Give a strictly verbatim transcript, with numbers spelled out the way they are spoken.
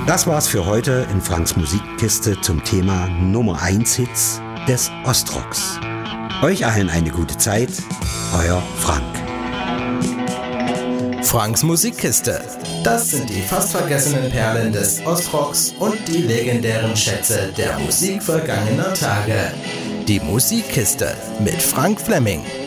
Das war's für heute in Franks Musikkiste zum Thema Nummer eins Hits des Ostrocks. Euch allen eine gute Zeit, euer Frank. Franks Musikkiste. Das sind die fast vergessenen Perlen des Ostrocks und die legendären Schätze der Musik vergangener Tage. Die Musikkiste mit Frank Fleming.